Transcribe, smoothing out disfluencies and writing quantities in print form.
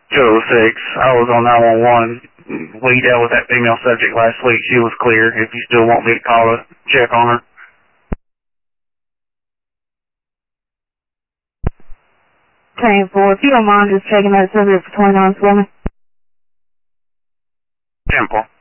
206. I was on 911. We dealt with that female subject last week. She was clear. If you still want me to call to check on her. 10-4. If you don't mind just checking that subject for 29 for me. 10-4.